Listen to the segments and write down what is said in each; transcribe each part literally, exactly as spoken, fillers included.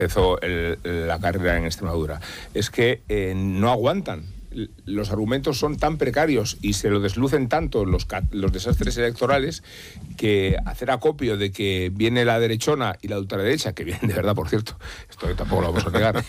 empezó el, la carrera en Extremadura, es que eh, no aguantan. Los argumentos son tan precarios y se lo deslucen tanto los, los desastres electorales que hacer acopio de que viene la derechona y la ultraderecha, que viene de verdad, por cierto, esto tampoco lo vamos a negar,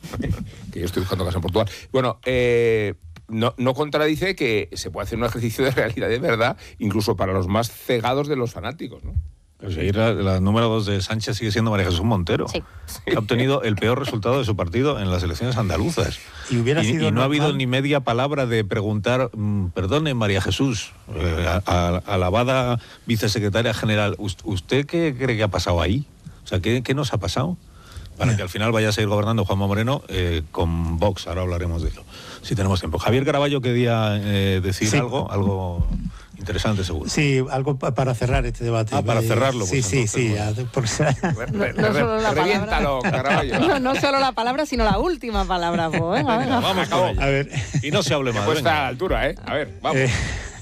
que yo estoy buscando casa en Portugal, bueno, eh, no, no contradice que se puede hacer un ejercicio de realidad de verdad, incluso para los más cegados de los fanáticos, ¿no? Pues ahí la, la número dos de Sánchez sigue siendo María Jesús Montero, sí. que ha obtenido el peor resultado de su partido en las elecciones andaluzas. Y, hubiera y, sido y no normal. ha habido ni media palabra de preguntar, mmm, perdone María Jesús, eh, a, a, alabada vicesecretaria general, ¿usted qué cree que ha pasado ahí? O sea, ¿qué, qué nos ha pasado? Para yeah. que al final vaya a seguir gobernando Juanma Moreno eh, con Vox, ahora hablaremos de ello, si tenemos tiempo. Javier Caraballo quería eh, decir sí. algo, algo... interesante, seguro. Sí, algo para cerrar este debate. Ah, para cerrarlo. Sí, pues, sí, sí. Pues. Porque... No, no solo la Reviéntalo, Caraballo. No, no solo la palabra, sino la última palabra. Pues, venga, venga. Vamos con ella. A ver. Y no se hable más. Pues está a la altura, ¿eh? A ver, vamos. Eh...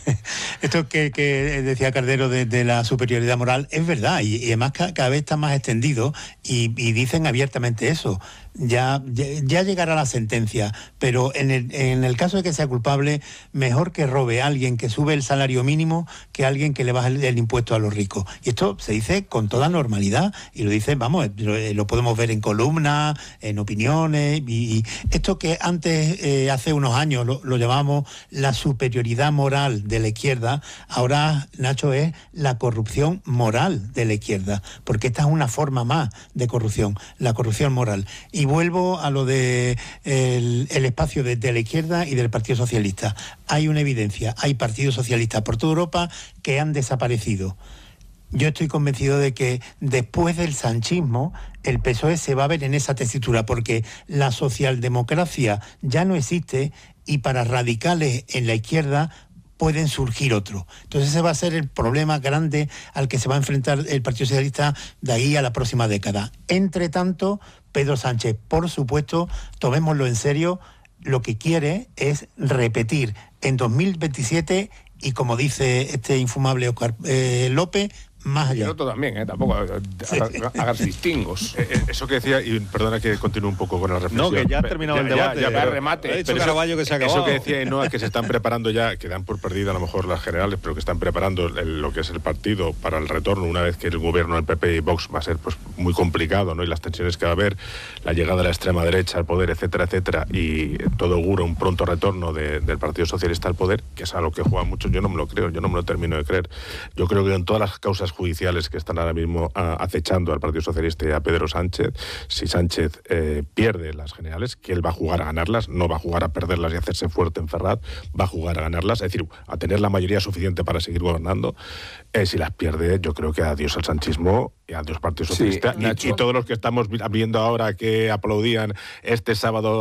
Esto que, que decía Cardero de, de la superioridad moral es verdad y, y además ca, cada vez está más extendido y, y dicen abiertamente eso. Ya, ya, ya llegará la sentencia, pero en el, en el caso de que sea culpable, mejor que robe a alguien que sube el salario mínimo que a alguien que le baja el, el impuesto a los ricos. Y esto se dice con toda normalidad y lo dicen, vamos, lo, lo podemos ver en columnas, en opiniones y, y esto que antes, eh, hace unos años, lo, lo llamamos la superioridad moral de la izquierda, ahora, Nacho, es la corrupción moral de la izquierda, porque esta es una forma más de corrupción, la corrupción moral. Y vuelvo a lo de el, el espacio de, de la izquierda y del Partido Socialista. Hay una evidencia, hay partidos socialistas por toda Europa que han desaparecido. Yo estoy convencido de que después del sanchismo el P S O E se va a ver en esa tesitura, porque la socialdemocracia ya no existe y para radicales en la izquierda pueden surgir otros. Entonces ese va a ser el problema grande al que se va a enfrentar el Partido Socialista de ahí a la próxima década. Entre tanto, Pedro Sánchez, por supuesto, tomémoslo en serio, lo que quiere es repetir en dos mil veintisiete y, como dice este infumable Óscar eh, López, más allá. Y el otro también, ¿eh? Tampoco sí. hagas distingos. Eh, eso que decía, y perdona que continúe un poco con la reflexión. No, que ya ha terminado ya, el debate. Ya, ya, pero, remate. Ha dicho pero Caraballo que se ha acabado. Eso que decía Ainhoa, que se están preparando ya, que dan por perdida a lo mejor las generales, pero que están preparando el, lo que es el partido para el retorno, una vez que el gobierno del P P y Vox va a ser pues muy complicado, ¿no? Y las tensiones que va a haber, la llegada de la extrema derecha al poder, etcétera, etcétera, y todo augura un pronto retorno de, del Partido Socialista al poder, que es a lo que juegan muchos. Yo no me lo creo, yo no me lo termino de creer. Yo creo que en todas las causas judiciales que están ahora mismo a, acechando al Partido Socialista y a Pedro Sánchez, si Sánchez eh, pierde las generales, que él va a jugar a ganarlas, no va a jugar a perderlas y hacerse fuerte en Ferraz, va a jugar a ganarlas, es decir, a tener la mayoría suficiente para seguir gobernando. Eh, si las pierde, yo creo que adiós al sanchismo y adiós Partido Socialista. Sí, y, y todos los que estamos viendo ahora que aplaudían este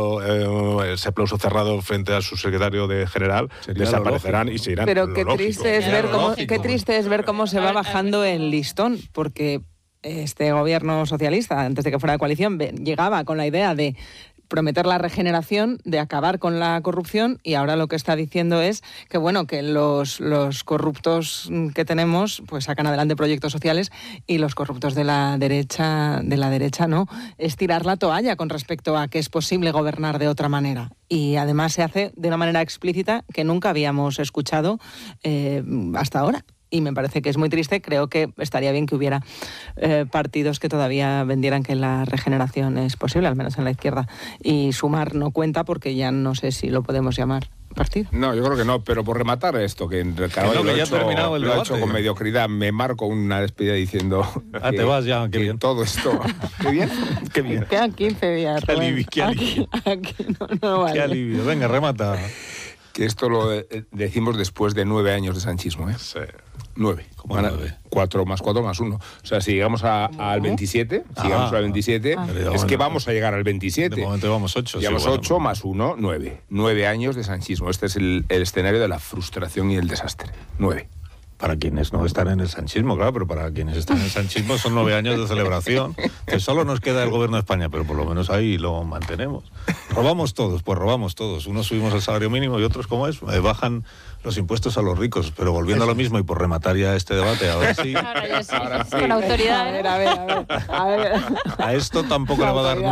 sábado eh, ese aplauso cerrado frente a su secretario de general, sería desaparecerán y se irán. Pero qué triste, es ver cómo, qué triste es ver cómo se va bajando el listón, porque este gobierno socialista, antes de que fuera de coalición, llegaba con la idea de prometer la regeneración, de acabar con la corrupción, y ahora lo que está diciendo es que bueno, que los, los corruptos que tenemos pues sacan adelante proyectos sociales y los corruptos de la derecha, de la derecha no, es tirar la toalla con respecto a que es posible gobernar de otra manera. Y además se hace de una manera explícita que nunca habíamos escuchado eh, hasta ahora. Y me parece que es muy triste. Creo que estaría bien que hubiera eh, partidos que todavía vendieran que la regeneración es posible, al menos en la izquierda. Y Sumar no cuenta porque ya no sé si lo podemos llamar partido. No, yo creo que no, pero por rematar esto, que en Caraballo no, que lo, ya hecho, terminado el lo ha hecho con debate. mediocridad, me marco una despedida diciendo ah, que, te vas ya, qué que bien. todo esto... ¿Qué bien? Qué bien. Quedan quince días. Qué alivio, qué alivio. Aquí, aquí no, no vale. Qué alivio. Venga, remata. Que esto lo decimos después de nueve años de sanchismo, ¿eh? Sí. Nueve. ¿Cómo nueve? Cuatro más cuatro más uno. O sea, si llegamos a, al veintisiete, si ah, llegamos al veintisiete, ah. es bueno, que vamos a llegar al veintisiete. De momento llevamos ocho. Llevamos sí, bueno, ocho más uno, nueve. Nueve años de sanchismo. Este es el, el escenario de la frustración y el desastre. Nueve. para quienes no están en el sanchismo, claro, pero para quienes están en el sanchismo son nueve años de celebración, que solo nos queda el gobierno de España, pero por lo menos ahí lo mantenemos. Robamos todos, pues robamos todos. Unos subimos el salario mínimo y otros, ¿cómo es? Eh, bajan los impuestos a los ricos, pero volviendo a lo mismo y por rematar ya este debate, ahora sí. Ahora ya sí, Ahora sí. con autoridad. A ver, a ver, a ver. A, ver. A esto tampoco le va a dar